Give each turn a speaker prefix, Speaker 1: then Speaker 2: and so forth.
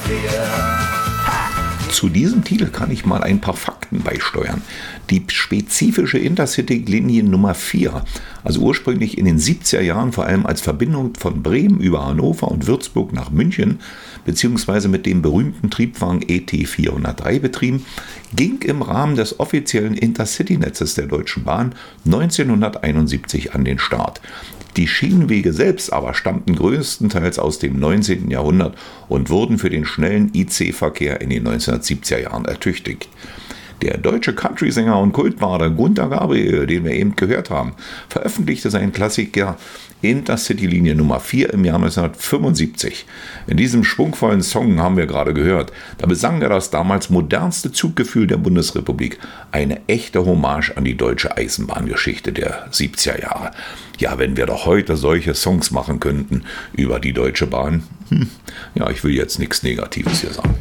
Speaker 1: Zu diesem Titel kann ich mal ein paar Fakten beisteuern. Die spezifische Intercity-Linie Nummer 4, also ursprünglich in den 70er Jahren vor allem als Verbindung von Bremen über Hannover und Würzburg nach München, beziehungsweise mit dem berühmten Triebwagen ET 403 betrieben, ging im Rahmen des offiziellen Intercity-Netzes der Deutschen Bahn 1971 an den Start. Die Schienenwege selbst aber stammten größtenteils aus dem 19. Jahrhundert und wurden für den schnellen IC-Verkehr in den 1970er Jahren ertüchtigt. Der deutsche Country-Sänger und Kultbader Gunter Gabriel, den wir eben gehört haben, veröffentlichte seinen Klassiker Intercity-Linie Nummer 4 im Jahr 1975. In diesem schwungvollen Song haben wir gerade gehört, da besang er das damals modernste Zuggefühl der Bundesrepublik. Eine echte Hommage an die deutsche Eisenbahngeschichte der 70er Jahre. Ja, wenn wir doch heute solche Songs machen könnten über die Deutsche Bahn. Ja, ich will jetzt nichts Negatives hier sagen.